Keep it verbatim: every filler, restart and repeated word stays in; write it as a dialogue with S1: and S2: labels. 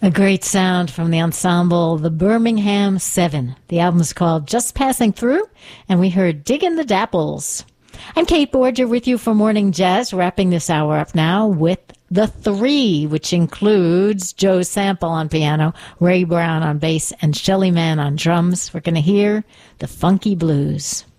S1: A great sound from the ensemble, the Birmingham Seven. The album is called Just Passing Through, and we heard Diggin' the Dapples. I'm Kate Borger with you for Morning Jazz, wrapping this hour up now with The Three, which includes Joe Sample on piano, Ray Brown on bass, and Shelly Manne on drums. We're going to hear the Funky Blues.